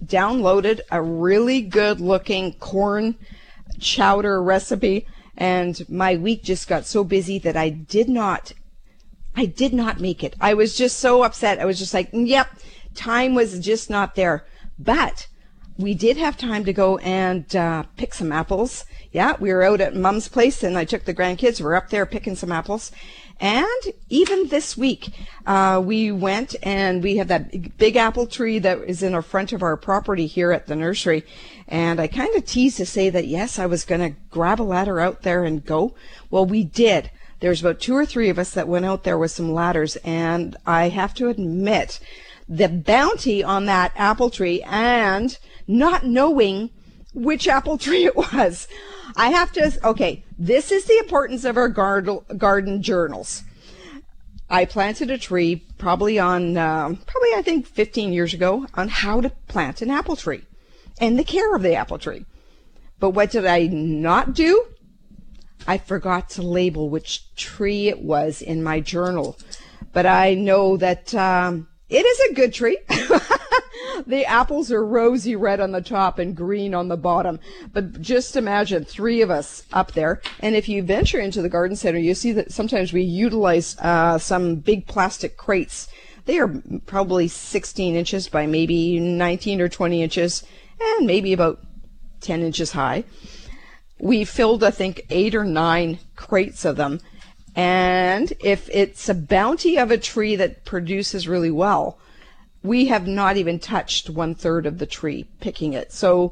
downloaded a really good looking corn chowder recipe, and my week just got so busy that I did not make it. I was just so upset. I was just like, yep, time was just not there. But we did have time to go and pick some apples. Yeah, we were out at Mom's place, and I took the grandkids. We're up there picking some apples. And even this week, we went and we have that big apple tree that is in the front of our property here at the nursery. And I kind of teased to say that, yes, I was going to grab a ladder out there and go. Well, we did. There's about 2 or 3 of us that went out there with some ladders. And I have to admit, the bounty on that apple tree and not knowing which apple tree it was. I have to, okay, this is the importance of our garden journals. I planted a tree probably I think 15 years ago on how to plant an apple tree and the care of the apple tree. But what did I not do? I forgot to label which tree it was in my journal. But I know that it is a good tree. The apples are rosy red on the top and green on the bottom. But just imagine 3 of us up there. And if you venture into the garden center, you see that sometimes we utilize some big plastic crates. They are probably 16 inches by maybe 19 or 20 inches and maybe about 10 inches high. We filled, I think, 8 or 9 crates of them. And if it's a bounty of a tree that produces really well, we have not even touched 1/3 of the tree picking it. So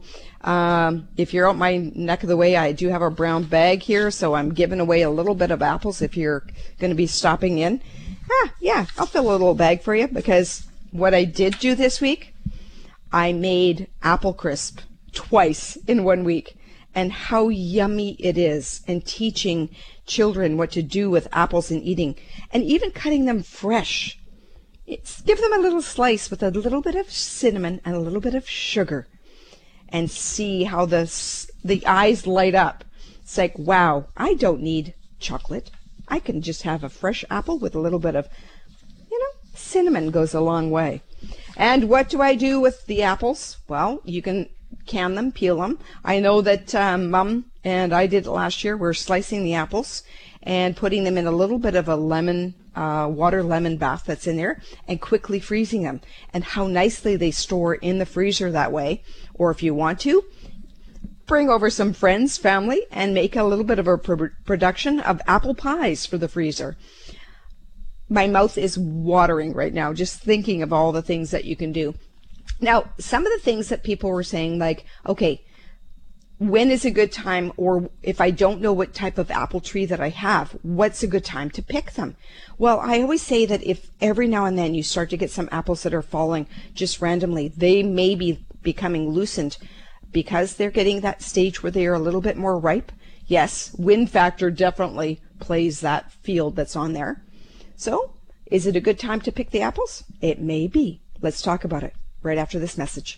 if you're out my neck of the way, I do have a brown bag here, so I'm giving away a little bit of apples if you're going to be stopping in. Yeah, I'll fill a little bag for you, because what I did do this week, I made apple crisp twice in 1 week. And how yummy it is, and teaching children what to do with apples and eating, and even cutting them fresh. Give them a little slice with a little bit of cinnamon and a little bit of sugar, and see how the eyes light up. It's like, wow, I don't need chocolate. I can just have a fresh apple with a little bit of, cinnamon goes a long way. And what do I do with the apples? Well, you can can them, peel them. I know that Mom and I did it last year. We're slicing the apples and putting them in a little bit of a lemon, water lemon bath that's in there, and quickly freezing them. And how nicely they store in the freezer that way. Or if you want to, bring over some friends, family, and make a little bit of a production of apple pies for the freezer. My mouth is watering right now just thinking of all the things that you can do. Now, some of the things that people were saying, like, okay, when is a good time, or if I don't know what type of apple tree that I have, what's a good time to pick them? Well, I always say that if every now and then you start to get some apples that are falling just randomly, they may be becoming loosened because they're getting that stage where they are a little bit more ripe. Yes, wind factor definitely plays that field that's on there. So, is it a good time to pick the apples? It may be. Let's talk about it right after this message.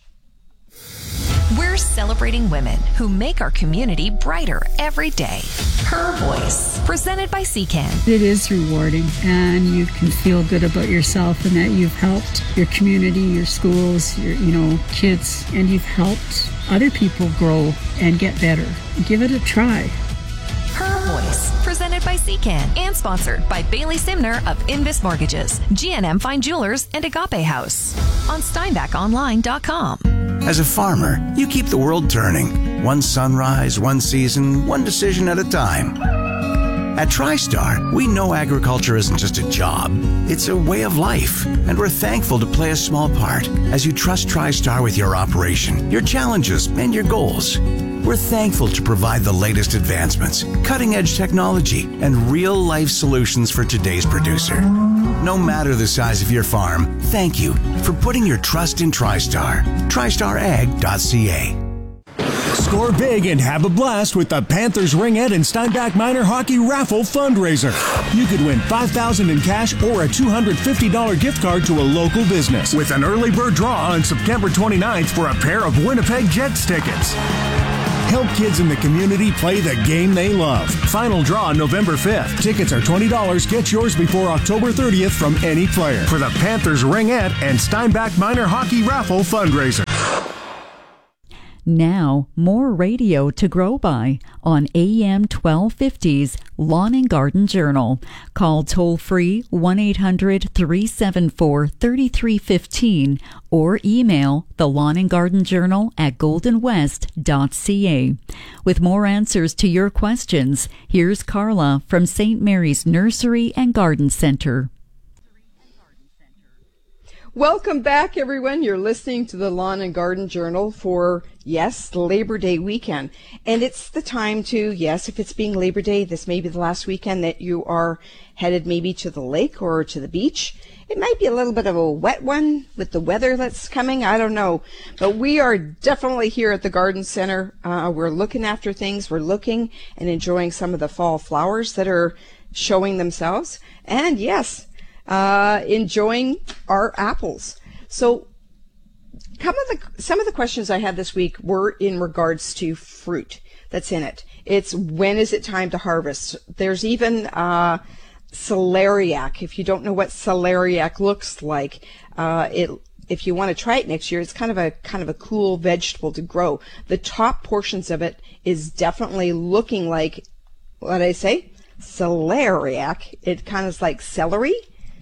We're celebrating women who make our community brighter every day. Her Voice, presented by CCAN. It is rewarding, and you can feel good about yourself and that you've helped your community, your schools, your kids, and you've helped other people grow and get better. Give it a try. Her Voice, presented by CCAN and sponsored by Bailey Simner of Invis Mortgages, GNM Fine Jewelers, and Agape House on SteinbachOnline.com. As a farmer, you keep the world turning. One sunrise, one season, one decision at a time. At TriStar, we know agriculture isn't just a job, it's a way of life. And we're thankful to play a small part as you trust TriStar with your operation, your challenges, and your goals. We're thankful to provide the latest advancements, cutting-edge technology, and real-life solutions for today's producer. No matter the size of your farm, thank you for putting your trust in TriStar. TriStarAg.ca. Score big and have a blast with the Panthers Ringette and Steinbach Minor Hockey Raffle Fundraiser. You could win $5,000 in cash or a $250 gift card to a local business with an early bird draw on September 29th for a pair of Winnipeg Jets tickets. Help kids in the community play the game they love. Final draw November 5th. Tickets are $20. Get yours before October 30th from any player for the Panthers Ringette and Steinbach Minor Hockey Raffle Fundraiser. Now, more radio to grow by on AM 1250's Lawn and Garden Journal. Call toll-free 1-800-374-3315 or email the Lawn and Garden Journal at goldenwest.ca. With more answers to your questions, here's Carla from St. Mary's Nursery and Garden Center. Welcome back, everyone. You're listening to the Lawn and Garden Journal for, yes, Labor Day weekend. And it's the time to, yes, if it's being Labor Day, this may be the last weekend that you are headed maybe to the lake or to the beach. It might be a little bit of a wet one with the weather that's coming. I don't know. But we are definitely here at the Garden Center. We're looking after things. We're looking and enjoying some of the fall flowers that are showing themselves. And yes, enjoying our apples. So some of the questions I had this week were in regards to fruit that's in it. It's when is it time to harvest? There's even celeriac. If you don't know what celeriac looks like, if you want to try it next year, it's kind of a cool vegetable to grow. The top portions of it is definitely looking like, what did I say? Celeriac. It kind of is like celery.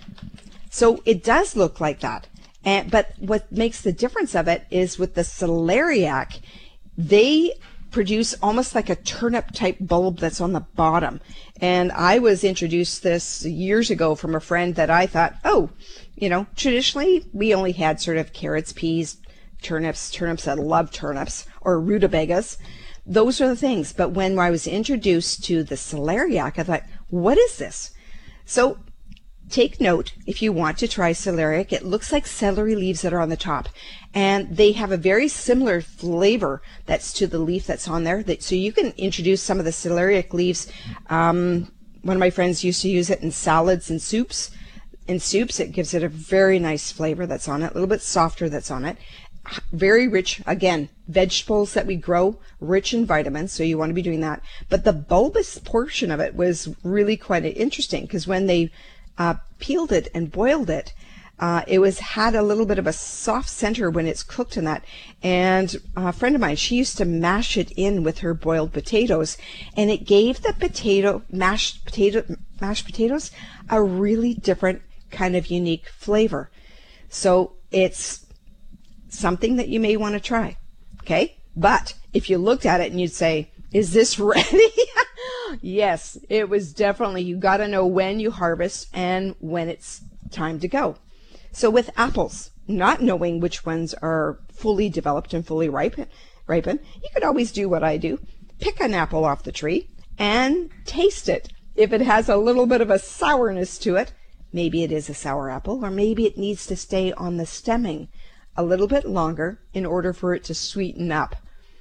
So it does look like that. But what makes the difference of it is with the celeriac, they produce almost like a turnip type bulb that's on the bottom. And I was introduced this years ago from a friend that I thought, traditionally we only had sort of carrots, peas, turnips that love turnips, or rutabagas. Those are the things. But when I was introduced to the celeriac, I thought, what is this? So take note if you want to try celeriac. It looks like celery leaves that are on the top, and they have a very similar flavor that's to the leaf that's on there. So you can introduce some of the celeriac leaves. One of my friends used to use it in salads and soups. In soups, it gives it a very nice flavor that's on it, a little bit softer that's on it. Very rich, again, vegetables that we grow, rich in vitamins, so you want to be doing that. But the bulbous portion of it was really quite interesting, because when they peeled it and boiled it, it had a little bit of a soft center when it's cooked in that. And a friend of mine, she used to mash it in with her boiled potatoes, and it gave the mashed potatoes a really different kind of unique flavor. So it's something that you may want to try. Okay, but if you looked at it and you'd say, is this ready? Yes, it was definitely, you got to know when you harvest and when it's time to go. So with apples, not knowing which ones are fully developed and fully ripen, you could always do what I do. Pick an apple off the tree and taste it. If it has a little bit of a sourness to it, maybe it is a sour apple, or maybe it needs to stay on the stemming a little bit longer in order for it to sweeten up.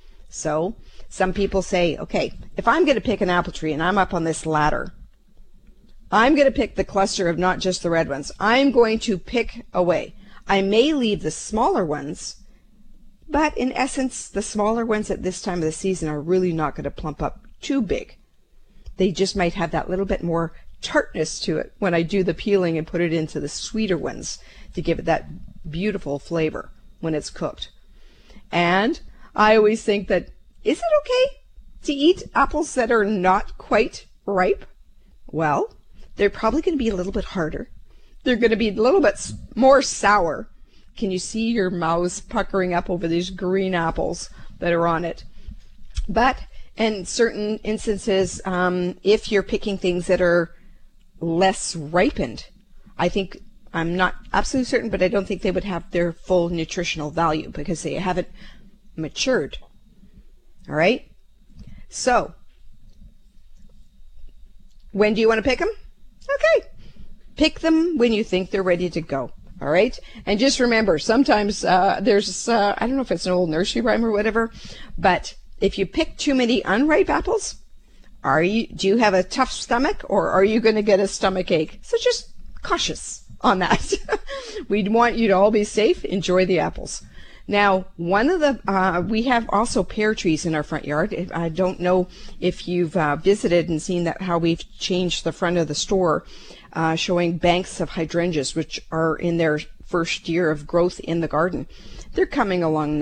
So some people say, okay, if I'm going to pick an apple tree and I'm up on this ladder, I'm going to pick the cluster of not just the red ones. I'm going to pick away. I may leave the smaller ones, but in essence, the smaller ones at this time of the season are really not going to plump up too big. They just might have that little bit more tartness to it when I do the peeling and put it into the sweeter ones to give it that beautiful flavor when it's cooked. And I always think that, is it okay to eat apples that are not quite ripe? Well, they're probably going to be a little bit harder. They're going to be a little bit more sour. Can you see your mouths puckering up over these green apples that are on it? But in certain instances, if you're picking things that are less ripened, I'm not absolutely certain, but I don't think they would have their full nutritional value because they haven't matured. All right? So, when do you want to pick them? Okay. Pick them when you think they're ready to go. All right? And just remember, sometimes there's, I don't know if it's an old nursery rhyme or whatever, but if you pick too many unripe apples, do you have a tough stomach, or are you going to get a stomach ache? So just cautious on that. We want you to all be safe. Enjoy the apples. Now, one of the, we have also pear trees in our front yard. I don't know if you've visited and seen that how we've changed the front of the store, showing banks of hydrangeas, which are in their first year of growth in the garden. They're coming along